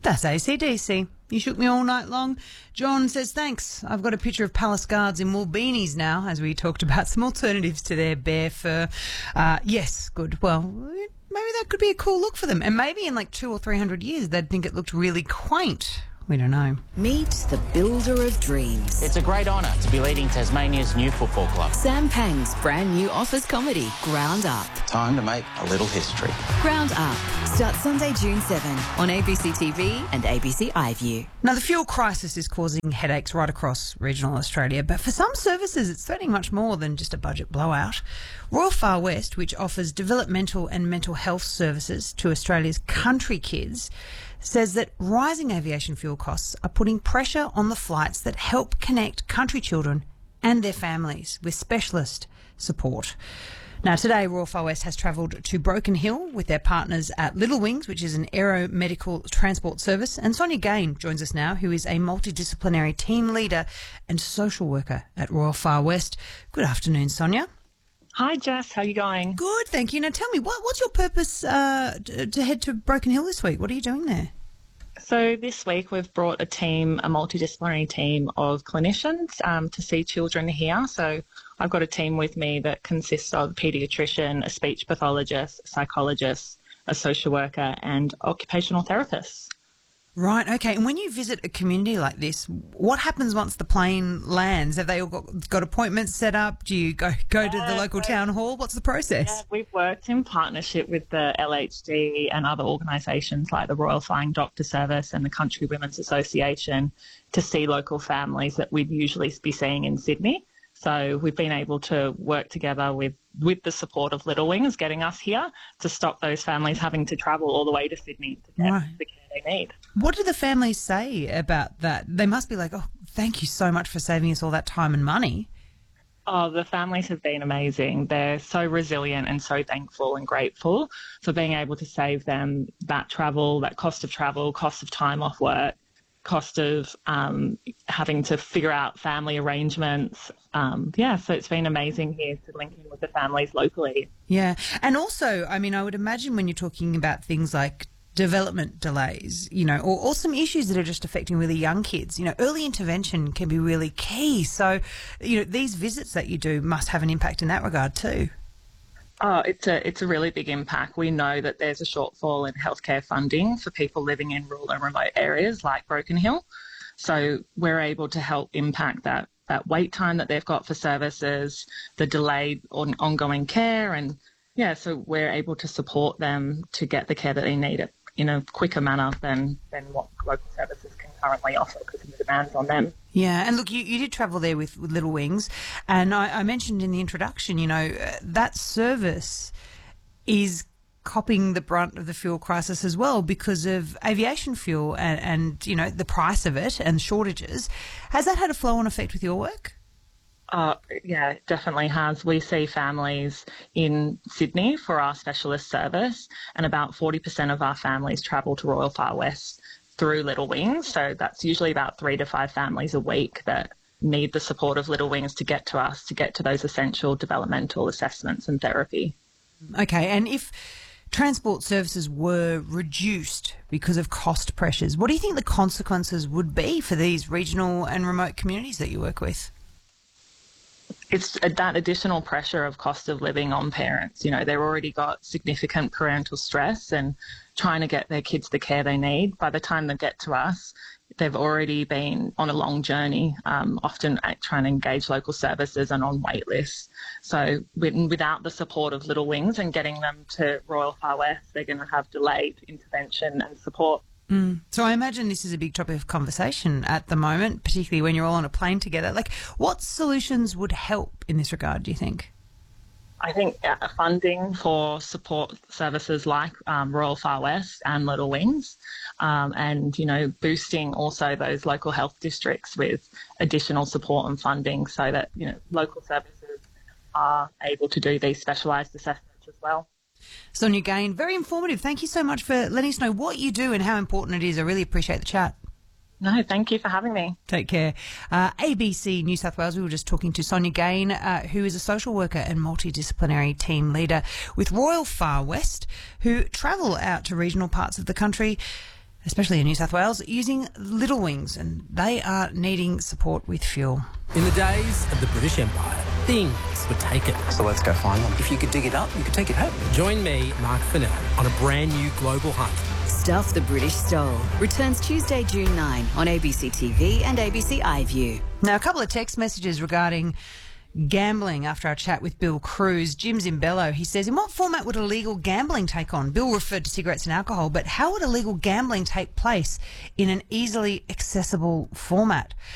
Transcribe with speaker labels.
Speaker 1: That's AC/DC. You shook me all night long. John says, thanks. I've got a picture of Palace Guards in wool beanies now, as we talked about some alternatives to their bear fur. Yes, good. Well, maybe that could be a cool look for them. And maybe in like 200 or 300 years, they'd think it looked really quaint. We don't know.
Speaker 2: Meet the builder of dreams.
Speaker 3: It's a great honour to be leading Tasmania's new football club.
Speaker 2: Sam Pang's brand new office comedy, Ground Up.
Speaker 4: Time to make a little history.
Speaker 2: Ground Up starts Sunday, June 7 on ABC TV and ABC iView.
Speaker 1: Now, the fuel crisis is causing headaches right across regional Australia, but for some services it's threatening much more than just a budget blowout. Royal Far West, which offers developmental and mental health services to Australia's country kids, says that rising aviation fuel costs are putting pressure on the flights that help connect country children and their families with specialist support. Now, today, Royal Far West has travelled to Broken Hill with their partners at Little Wings, which is an aero medical transport service. And Sonia Gain joins us now, who is a multidisciplinary team leader and social worker at Royal Far West. Good afternoon, Sonia.
Speaker 5: Hi, Jess. How are you going?
Speaker 1: Good, thank you. Now, tell me, what's your purpose to head to Broken Hill this week? What are you doing there?
Speaker 5: So this week we've brought a multidisciplinary team of clinicians to see children here. So I've got a team with me that consists of a paediatrician, a speech pathologist, a psychologist, a social worker and occupational therapists.
Speaker 1: Right, okay. And when you visit a community like this, what happens once the plane lands? Have they all got appointments set up? Do you go to the local town hall? What's the process?
Speaker 5: Yeah, we've worked in partnership with the LHD and other organisations like the Royal Flying Doctor Service and the Country Women's Association to see local families that we'd usually be seeing in Sydney. So we've been able to work together with the support of Little Wings, getting us here to stop those families having to travel all the way to Sydney to get the care they need.
Speaker 1: What do the families say about that? They must be like, oh, thank you so much for saving us all that time and money.
Speaker 5: Oh, the families have been amazing. They're so resilient and so thankful and grateful for being able to save them that travel, that cost of travel, cost of time off work, cost of having to figure out family arrangements. So it's been amazing here to link in with the families locally.
Speaker 1: Yeah. And also, I mean, I would imagine when you're talking about things like development delays, or some issues that are just affecting really young kids, early intervention can be really key. So, these visits that you do must have an impact in that regard too.
Speaker 5: Oh, it's a really big impact. We know that there's a shortfall in healthcare funding for people living in rural and remote areas like Broken Hill. So we're able to help impact that wait time that they've got for services, the delayed ongoing care. And, so we're able to support them to get the care that they need in a quicker manner than what local services can currently offer because of the demands on them.
Speaker 1: Yeah, and look, you did travel there with Little Wings, and I mentioned in the introduction, that service is copping the brunt of the fuel crisis as well because of aviation fuel and the price of it and shortages. Has that had a flow-on effect with your work?
Speaker 5: Yeah, it definitely has. We see families in Sydney for our specialist service, and about 40% of our families travel to Royal Far West through Little Wings. So that's usually about 3 to 5 families a week that need the support of Little Wings to get to us, to get to those essential developmental assessments and therapy.
Speaker 1: Okay, and if transport services were reduced because of cost pressures, what do you think the consequences would be for these regional and remote communities that you work with?
Speaker 5: It's that additional pressure of cost of living on parents. They've already got significant parental stress and trying to get their kids the care they need. By the time they get to us, they've already been on a long journey, often trying to engage local services and on wait lists. So without the support of Little Wings and getting them to Royal Far West, they're going to have delayed intervention and support.
Speaker 1: So I imagine this is a big topic of conversation at the moment, particularly when you're all on a plane together. Like, what solutions would help in this regard, do you think?
Speaker 5: I think funding for support services like Royal Far West and Little Wings and, boosting also those local health districts with additional support and funding so that, local services are able to do these specialised assessments as well.
Speaker 1: Sonia Gain, very informative. Thank you so much for letting us know what you do and how important it is. I really appreciate the chat.
Speaker 5: No, thank you for having me.
Speaker 1: Take care. ABC New South Wales, we were just talking to Sonia Gain, who is a social worker and multidisciplinary team leader with Royal Far West, who travel out to regional parts of the country especially in New South Wales, using Little Wings, and they are needing support with fuel.
Speaker 6: In the days of the British Empire, things were taken.
Speaker 4: So let's go find them. If you could dig it up, you could take it home.
Speaker 6: Join me, Mark Fennell, on a brand new global hunt.
Speaker 2: Stuff the British Stole returns Tuesday, June 9 on ABC TV and ABC iView.
Speaker 1: Now, a couple of text messages regarding gambling after our chat with Bill Cruz. Jim's in Bello. He says, in what format would illegal gambling take on? Bill referred to cigarettes and alcohol, but how would illegal gambling take place in an easily accessible format?